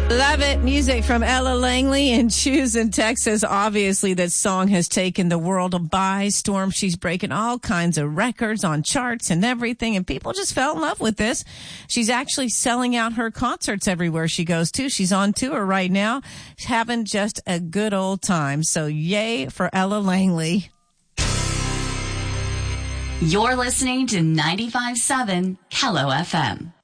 Love it. Music from Ella Langley in Choosing, Texas. Obviously, that song has taken the world by storm. She's breaking all kinds of records on charts and everything, and people just fell in love with this. She's actually selling out her concerts everywhere she goes to. She's on tour right now, having just a good old time. So yay for Ella Langley. You're listening to 95.7 Hello FM.